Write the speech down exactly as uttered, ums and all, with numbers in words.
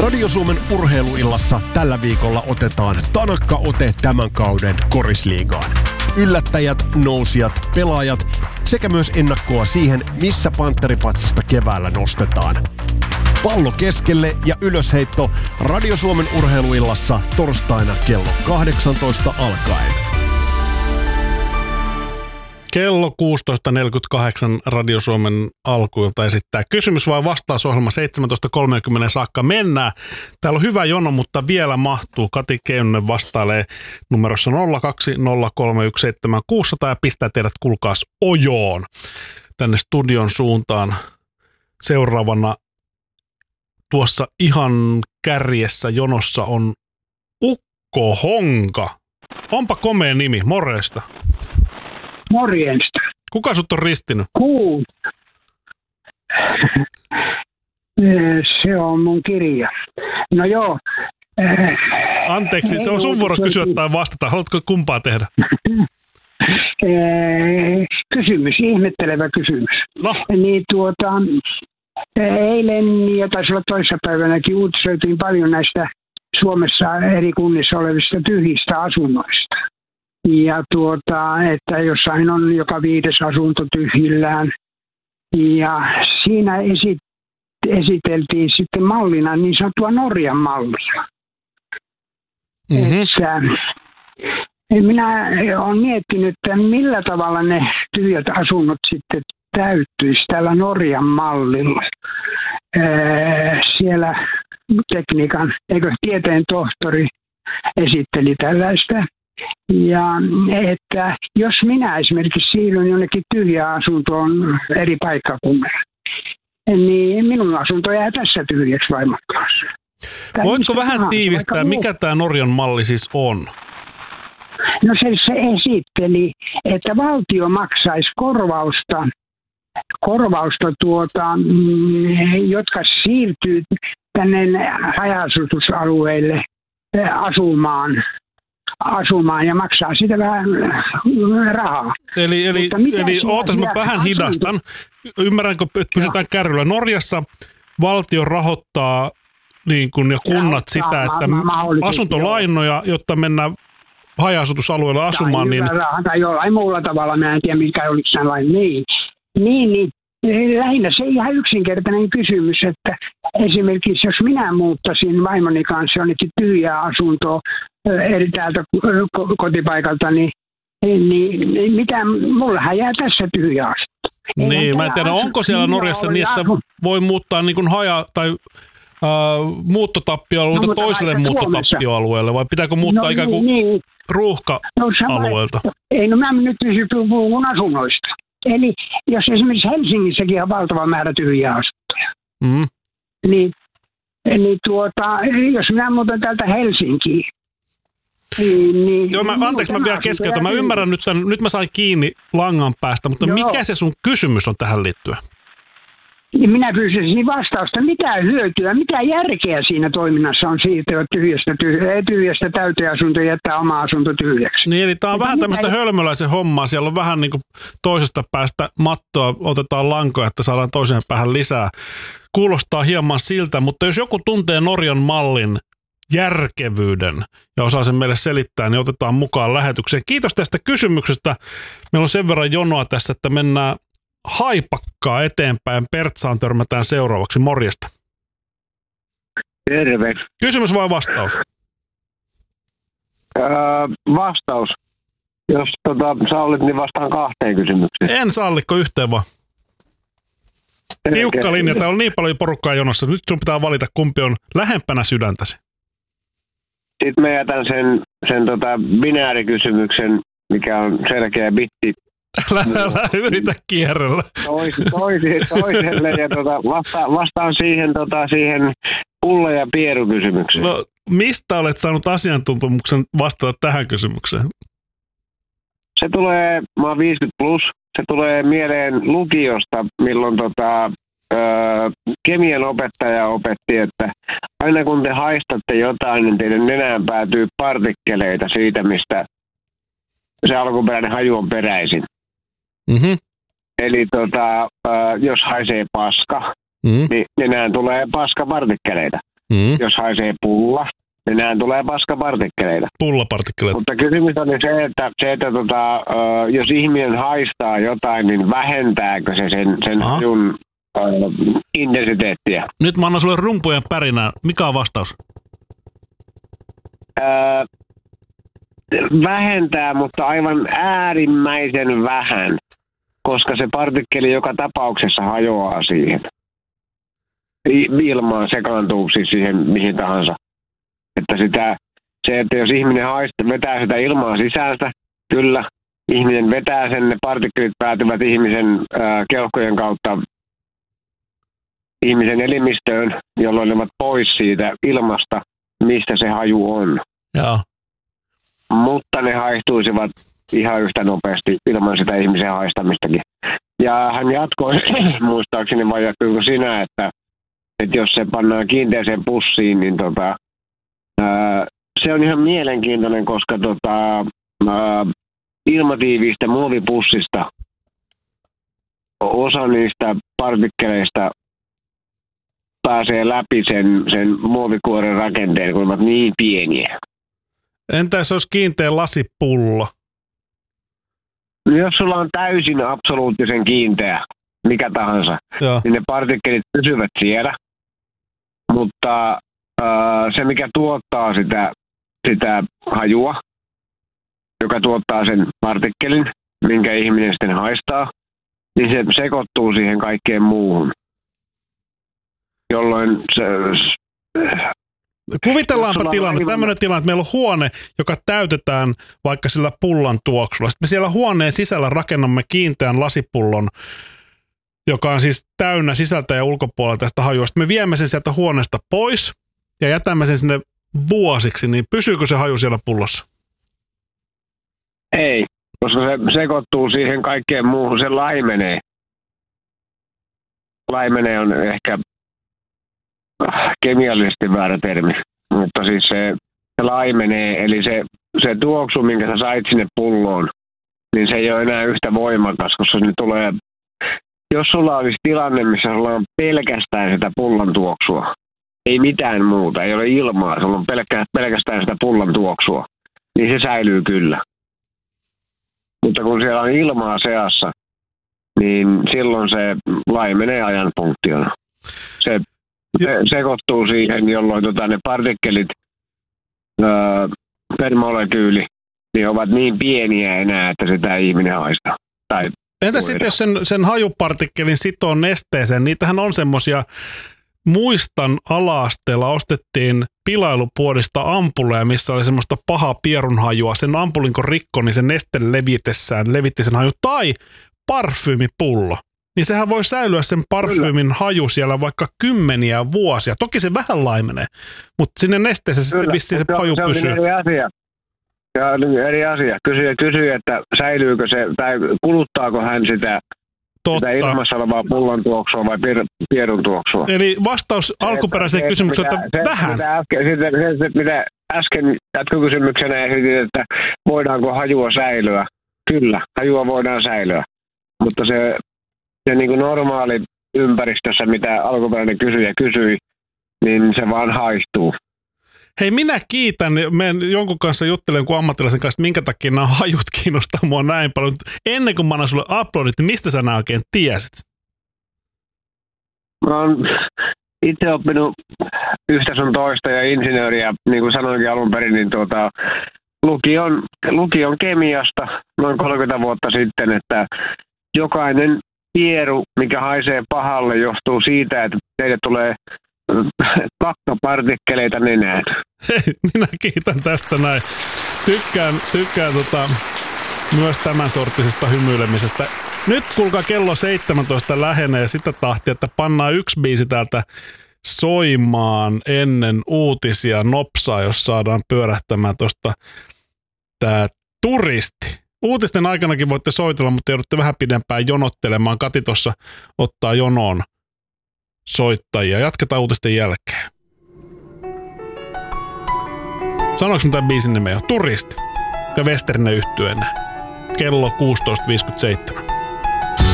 Radio Suomen urheiluillassa tällä viikolla otetaan tanakka ote tämän kauden korisliigaan. Yllättäjät, nousijat, pelaajat sekä myös ennakkoa siihen, missä Pantteripatsasta keväällä nostetaan. Pallo keskelle ja ylösheitto Radio Suomen urheiluillassa torstaina kello kahdeksantoista alkaen. Kello kuusitoista neljäkymmentäkahdeksan Radio Suomen alkuilta esittää kysymys vai vastausohjelma seitsemäntoista kolmekymmentä saakka mennään. Täällä on hyvä jono, mutta vielä mahtuu. Kati Keunen vastailee numerossa nolla kaksi nolla kolme yksi seitsemän kuusi nolla nolla ja pistää teidät kuulkaas ojoon tänne studion suuntaan. Seuraavana tuossa ihan kärjessä jonossa on Ukko Honka. Onpa komea nimi, morjesta. Morjesta. Kuka sut on ristinyt? Kuun. Se on mun kirja. No joo. Anteeksi, se on sun vuoro kysyä tai vastata. Haluatko kumpaa tehdä? Kysymys, ihmettelevä kysymys. No. Niin tuota, eilen ja taisi olla toissapäivänäkin uutisoitiin paljon näistä Suomessa eri kunnissa olevista tyhjistä asunnoista. Ja tuota, että jossain on joka viides asunto tyhjillään. Ja siinä esit, esiteltiin sitten mallina niin sanottua Norjan mallia. Mm-hmm. Että minä olen miettinyt, että millä tavalla ne tyhjät asunnot sitten täyttyisi tällä Norjan mallilla. Siellä tekniikan, eikö tieteen tohtori esitteli tällaista. Ja että jos minä esimerkiksi siirryn jonnekin tyhjään asuntoon eri paikkakunnilla, niin minun asunto jää tässä tyhjäksi voimakkaasti. Voitko vähän tiivistää, mikä tämä Norjan malli siis on? No se, se esitteli, että valtio maksaisi korvausta, korvausta tuota, jotka siirtyy tänne haja-asutusalueille asumaan. asumaan ja maksaa sitä vähän rahaa. Eli, eli, eli ootas mä vähän hidastan. Ymmärränkö, että pysytään kärryllä. Norjassa valtio rahoittaa niin kun, ja kunnat ja, sitä, että mä, mä asuntolainoja, jotta mennään haja-asutusalueelle asumaan. Tai, niin... rahaa, tai jollain muulla tavalla, mä en tiedä mikä oli sellainen. Niin, niin, niin. Lähinnä se ihan yksinkertainen kysymys, että esimerkiksi jos minä muuttaisin vaimoni kanssa jonnekin tyhjää asuntoa eri täältä kotipaikalta, niin, niin mitä, mullahan jää tässä tyhjä asunto. Niin, mä en tiedä, onko siellä Norjassa niin, että voi muuttaa niin kuin haja- tai äh, muuttotappioalueelta no, toiselle muuttotappioalueelle, vai pitääkö muuttaa no, ikään kuin niin, ruuhka-alueelta? No, ei, no mä nyt puhun asunnoista. Eli jos esimerkiksi Helsingissäkin on valtava määrä tyhjiä asuntoja, mm. niin, niin tuota, jos minä muutan täältä Helsinkiin, niin... niin Joo, mä, anteeksi, mä vielä keskeytän. Mä ymmärrän nyt, tämän, nyt mä sain kiinni langan päästä, mutta Joo. mikä se sun kysymys on tähän liittyen? Minä pyysin vastausta, mitä hyötyä, mitä järkeä siinä toiminnassa on siitä, että tyhjästä, tyhjästä, tyhjästä täyteasunto jättää oma asunto tyhjäksi. Niin, eli tämä on Mutta vähän tämmöistä ei... hölmöläisen hommaa. Siellä on vähän niin kuin toisesta päästä mattoa, otetaan lankoja, että saadaan toiseen päähän lisää. Kuulostaa hieman siltä, mutta jos joku tuntee Norjan mallin järkevyyden ja osaa sen meille selittää, niin otetaan mukaan lähetykseen. Kiitos tästä kysymyksestä. Meillä on sen verran jonoa tässä, että mennään haipakkaa eteenpäin. Pertsaan törmätään seuraavaksi. Morjesta. Terve. Kysymys vai vastaus? Öö, vastaus. Jos tota, sallit, niin vastaan kahteen kysymykseen. En sallikko yhteen vaan. Tiukka linja. Täällä on niin paljon porukkaa jonossa. Nyt sun pitää valita, kumpi on lähempänä sydäntäsi. Sitten mä jätän sen, sen tota binäärikysymyksen, mikä on selkeä bitti. Älä, älä yritä kierrellä. Tois, tois, toiselle ja tota, vasta, vastaan siihen, tota, siihen pulla- ja pierukysymykseen. No, mistä olet saanut asiantuntemuksen vastata tähän kysymykseen? Se tulee, mä oon viisikymmentä plus, se tulee mieleen lukiosta, milloin tota, ö, kemian opettaja opetti, että aina kun te haistatte jotain, niin teidän nenään päätyy partikkeleita siitä, mistä se alkuperäinen haju on peräisin. Mm-hmm. Eli tota, äh, jos haisee paska, mm-hmm. niin nenään tulee paskapartikkeleita. mm. jos haisee pulla, niin nämä tulee paskapartikkeleita. Pullapartikkeleita. Mutta kysymys on se, että, se, että tota, jos ihminen haistaa jotain, niin vähentääkö se sen, sen hajun uh, intensiteettiä? Nyt mä annan sulle rumpujen pärinää. Mikä on vastaus? Uh, vähentää, mutta aivan äärimmäisen vähän, koska se partikkeli joka tapauksessa hajoaa siihen. Ilmaan sekaantuu siis siihen mihin tahansa. Että sitä, se, että jos ihminen haistaa, vetää sitä ilmaa sisältä, kyllä, ihminen vetää sen, ne partikkelit päätyvät ihmisen ää, keuhkojen kautta ihmisen elimistöön, jolloin ne ovat pois siitä ilmasta, mistä se haju on. Joo. Mutta ne haihtuisivat ihan yhtä nopeasti ilman sitä ihmisen haistamistakin. Ja hän jatkoi, muistaakseni vai jatkuiko sinä, että, että jos se pannaan kiinteäseen pussiin, niin tota, ää, se on ihan mielenkiintoinen, koska tota, ää, ilmatiiviistä muovipussista osa niistä partikkeleista pääsee läpi sen, sen muovikuoren rakenteen, kun ovat niin pieniä. Entä jos olisi kiinteä lasipullo? Jos sulla on täysin absoluuttisen kiinteä, mikä tahansa, Joo. niin ne partikkelit pysyvät siellä. Mutta äh, se, mikä tuottaa sitä, sitä hajua, joka tuottaa sen partikkelin, minkä ihminen sitten haistaa, niin se sekoittuu siihen kaikkeen muuhun. Jolloin se... Kuvitellaanpa tilanne, tämmöinen tilanne, että meillä on huone, joka täytetään vaikka sillä pullan tuoksulla. Sitten me siellä huoneen sisällä rakennamme kiinteän lasipullon, joka on siis täynnä sisältä ja ulkopuolella tästä hajua. Sitten me viemme sen sieltä huoneesta pois ja jätämme sen sinne vuosiksi, niin pysyykö se haju siellä pullossa? Ei, koska se sekoittuu siihen kaikkeen muuhun, se laimenee. Laimenee on ehkä kemiallisesti väärä termi, mutta siis se, se laimenee, eli se, se tuoksu, minkä sä sait sinne pulloon, niin se ei ole enää yhtä voimakas, koska se tulee, jos sulla olisi tilanne, missä sulla on pelkästään sitä pullan tuoksua, ei mitään muuta, ei ole ilmaa, sulla on pelkä, pelkästään sitä pullan tuoksua, niin se säilyy kyllä. Mutta kun siellä on ilmaa seassa, niin silloin se laimenee ajan punktiona. Se Se sekoittuu siihen, jolloin tota, ne partikkelit öö, per molekyyli niin ovat niin pieniä enää, että sitä ei ihminen haista. Tai entä sitten, jos sen, sen hajupartikkelin sitoo nesteeseen? Niitähän on semmoisia, muistan ala-asteella ostettiin pilailupuodista ampulleja, missä oli semmoista pahaa pierunhajua. Sen ampulin kun rikko, niin se neste levitessään levitti sen haju. Tai parfyymipullo. Niin sehän voi säilyä sen parfyymin haju siellä vaikka kymmeniä vuosia. Toki se vähän laimenee, mutta sinne nesteessä sitten vissiin se haju se pysyy. Se on eri asia. Se on eri asia. Kysyjä kysyy, että säilyykö se, tai kuluttaako hän sitä, sitä ilmassa olevaa pullon tuoksua vai pierun tuoksua. Eli vastaus alkuperäiseen kysymykseen, että se, vähän. Mitä äsken, se, se, mitä äsken jatkokysymyksenä esitin, että voidaanko hajua säilyä. Kyllä, hajua voidaan säilyä, mutta se... Se niin kuin normaali ympäristössä, mitä alkuperäinen kysyjä kysyi, niin se vaan haistuu. Hei, minä kiitän. Menen jonkun kanssa juttelen kuin ammattilaisen kanssa, että minkä takia nämä hajut kiinnostaa mua näin paljon. Ennen kuin mä annan sulle uploadit, niin mistä sä nämä oikein tiesit? Mä oon itse oppinut yhtä sun toista ja insinööriä, niin kuin sanoinkin alun perin, niin tuota, lukion, lukion kemiasta noin kolmekymmentä vuotta sitten, että jokainen pieru, mikä haisee pahalle, johtuu siitä, että teille tulee kakkapartikkeleita nenään. Hei, minä kiitän tästä näin. Tykkään, tykkään tota, myös tämän sorttisesta hymyilemisestä. Nyt kuulkaa kello seitsemäntoista lähenee sitä tahtia, että pannaan yksi biisi täältä soimaan ennen uutisia nopsaa, jos saadaan pyörähtämään tuosta tää Turisti. Uutisten aikanakin voitte soitella, mutta joudutte vähän pidempään jonottelemaan. Kati tuossa ottaa jonoon soittajia. Jatketaan uutisten jälkeen. Sanoinko mä tämän biisin nimeä? Turisti ja Westerinen yhtyeenä. Kello kuusitoista viisikymmentäseitsemän.